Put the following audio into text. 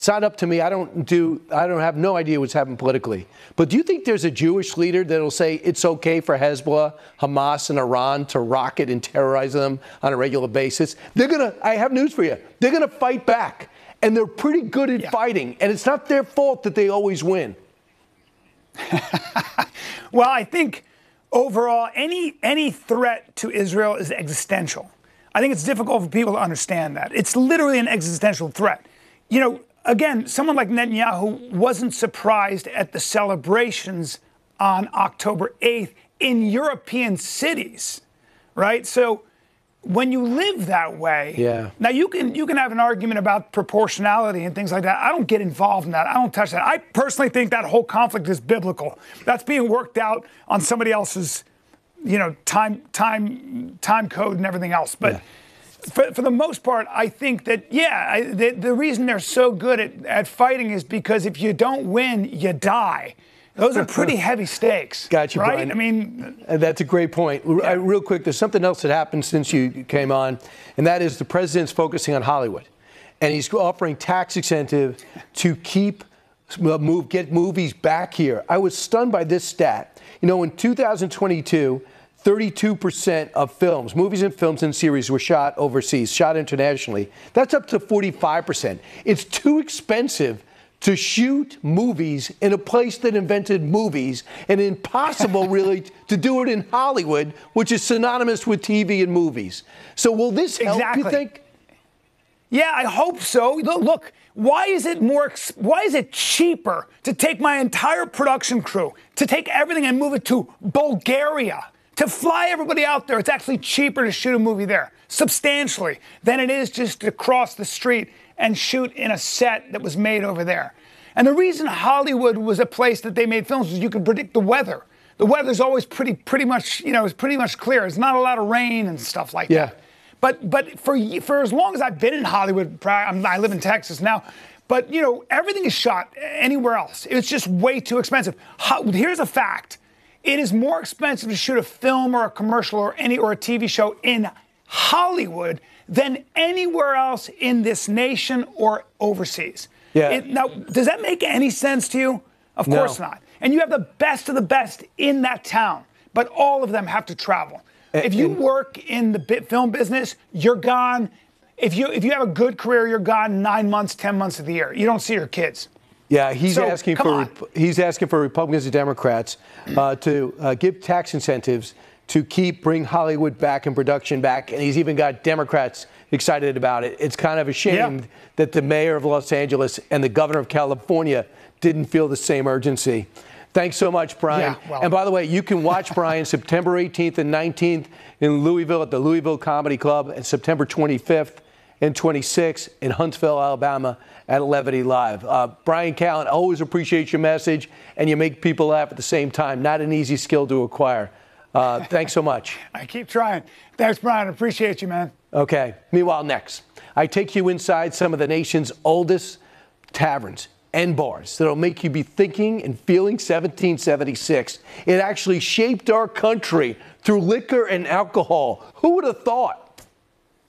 It's not up to me. I don't have no idea what's happening politically. But do you think there's a Jewish leader that'll say it's okay for Hezbollah, Hamas, and Iran to rocket and terrorize them on a regular basis? I have news for you. They're going to fight back. And they're pretty good at fighting. And it's not their fault that they always win. Well, I think overall, any threat to Israel is existential. I think it's difficult for people to understand that. It's literally an existential threat. You know, again, someone like Netanyahu wasn't surprised at the celebrations on October 8th in European cities, right? So when you live that way, now you can have an argument about proportionality and things like that. I don't get involved in that. I don't touch that. I personally think that whole conflict is biblical. That's being worked out on somebody else's, you know, time code and everything else. But for the most part, I think that, the reason they're so good at fighting is because if you don't win, you die. Those are pretty heavy stakes. Got you, right? Brian. I mean, that's a great point. Real quick, there's something else that happened since you came on, and that is the president's focusing on Hollywood, and he's offering tax incentive to get movies back here. I was stunned by this stat. You know, in 2022, 32% of films, movies and films and series were shot overseas, shot internationally. That's up to 45%. It's too expensive to shoot movies in a place that invented movies, and impossible really to do it in Hollywood, which is synonymous with TV and movies. So will this help, you think? Yeah, I hope so. Look, why is it cheaper to take my entire production crew, to take everything and move it to Bulgaria, to fly everybody out there? It's actually cheaper to shoot a movie there, substantially, than it is just to cross the street and shoot in a set that was made over there. And the reason Hollywood was a place that they made films was you could predict the weather. The weather's always pretty much, you know, it's pretty much clear. It's not a lot of rain and stuff like that. But for as long as I've been in Hollywood, I live in Texas now, but, you know, everything is shot anywhere else. It's just way too expensive. Here's a fact. It is more expensive to shoot a film or a commercial or a TV show in Hollywood than anywhere else in this nation or overseas. Now, does that make any sense to you? Of course not. And you have the best of the best in that town, but all of them have to travel. If you work in the film business, you're gone. If you have a good career, you're gone 9 months, 10 months of the year. You don't see your kids. Yeah, he's asking for Republicans and Democrats to give tax incentives to bring Hollywood back and production back, and he's even got Democrats excited about it. It's kind of a shame that the mayor of Los Angeles and the governor of California didn't feel the same urgency. Thanks so much, Brian. And by the way, you can watch Brian September 18th and 19th in Louisville at the Louisville Comedy Club, and September 25th and 26th in Huntsville, Alabama at Levity Live. Brian Callen, always appreciate your message, and you make people laugh at the same time. Not an easy skill to acquire. Thanks so much. I keep trying. Thanks, Brian. Appreciate you, man. Okay. Meanwhile, next, I take you inside some of the nation's oldest taverns and bars that'll make you be thinking and feeling 1776. It actually shaped our country through liquor and alcohol. Who would have thought?